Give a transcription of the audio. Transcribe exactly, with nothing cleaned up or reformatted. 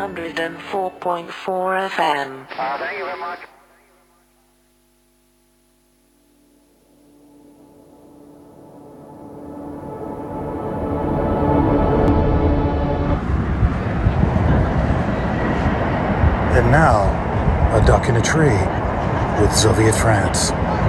hundred four point four F M. Uh, thank you very much. And now, A Duck in a Tree with Soviet France.